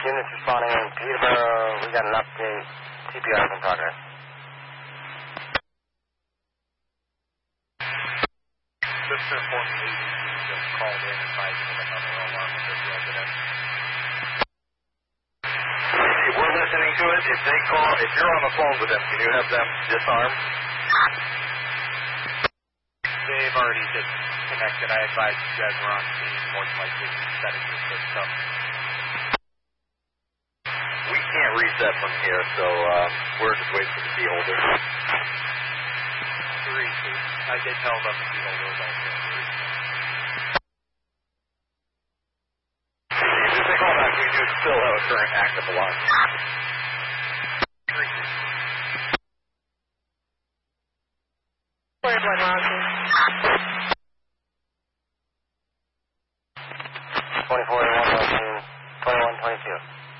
Units responding in Peterborough. We got an update. CPR in progress. Just to inform the agency, just called in advising of another alarm with this resident. We're listening to it. If they call, if you're on the phone with them, can you have them disarm? They've already disconnected. I advised you guys were on scene, more than likely resetting your system. We can't reset from here, so we're just waiting for the key holder. 3-2. I did tell them the key holder was also in the region. If they call back, we do still have a current active alarm. 3-2. Where's one, Roger? 24, 21, 22.